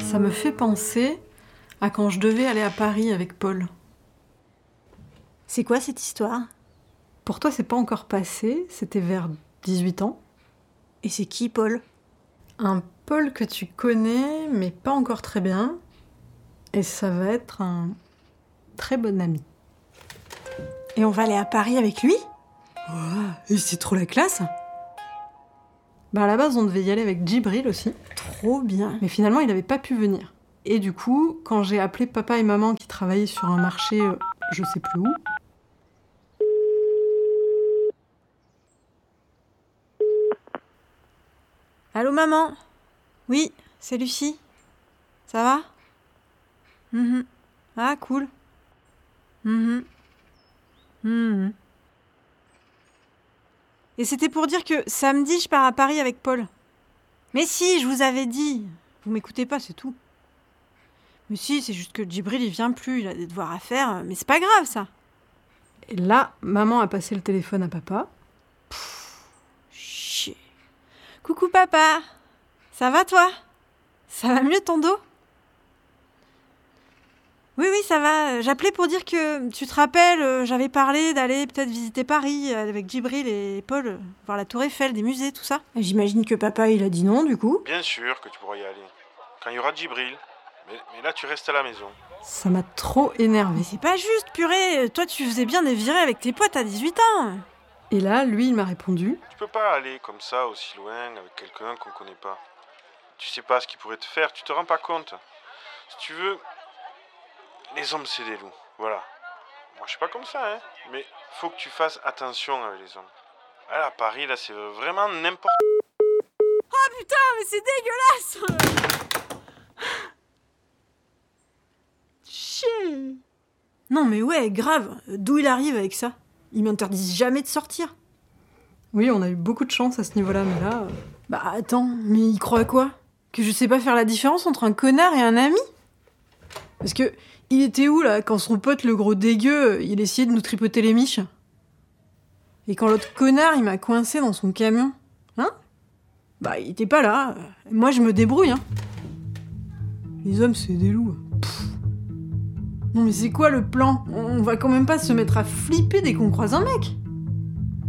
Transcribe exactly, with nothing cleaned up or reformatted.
Ça me fait penser à quand je devais aller à Paris avec Paul. C'est quoi cette histoire ? Pour toi, c'est pas encore passé, c'était vers dix-huit ans. Et c'est qui, Paul ? Un Paul que tu connais, mais pas encore très bien. Et ça va être un très bon ami. Et on va aller à Paris avec lui ? Oh, et c'est trop la classe. Bah à la base, on devait y aller avec Djibril aussi. Trop bien. Mais finalement, il n'avait pas pu venir. Et du coup, quand j'ai appelé papa et maman qui travaillaient sur un marché, euh, je sais plus où, Allô, maman ? Oui, c'est Lucie. Ça va ? Mhm. Ah, cool. Mhm. Mhm. Et c'était pour dire que samedi, je pars à Paris avec Paul. Mais si, je vous avais dit. Vous m'écoutez pas, c'est tout. Mais si, c'est juste que Djibril, il vient plus, il a des devoirs à faire. Mais c'est pas grave, ça. et là, maman a passé le téléphone à papa. Chier. Coucou, papa. Ça va, toi ? Ça va mieux, ton dos ? Oui, oui, ça va. J'appelais pour dire que, tu te rappelles, euh, j'avais parlé d'aller peut-être visiter Paris avec Djibril et Paul, euh, voir la Tour Eiffel, des musées, tout ça. J'imagine que papa, il a dit non, du coup. Bien sûr que tu pourras y aller. Quand il y aura Djibril. Mais, mais là, tu restes à la maison. Ça m'a trop énervée. Mais c'est pas juste, purée. Toi, tu faisais bien des virées avec tes potes à dix-huit ans. Et là, lui, il m'a répondu. Tu peux pas aller comme ça aussi loin avec quelqu'un qu'on connaît pas. Tu sais pas ce qu'il pourrait te faire, tu te rends pas compte. Si tu veux, les hommes c'est des loups, voilà. Moi je suis pas comme ça, hein. Mais faut que tu fasses attention avec les hommes. Là, à Paris, là, c'est vraiment n'importe. Oh putain, mais c'est dégueulasse. Chier. Non mais ouais, grave. D'où il arrive avec ça ? Ils m'interdisent jamais de sortir. Oui, on a eu beaucoup de chance à ce niveau-là, mais là... euh, Bah attends, mais il croit quoi ? Que je sais pas faire la différence entre un connard et un ami ? Parce que, il était où là, quand son pote le gros dégueu, il essayait de nous tripoter les miches ? Et quand l'autre connard, il m'a coincé dans son camion ? Hein ? Bah il était pas là. Moi je me débrouille, hein. Les hommes c'est des loups. Pff. Non mais c'est quoi le plan ? On va quand même pas se mettre à flipper dès qu'on croise un mec ?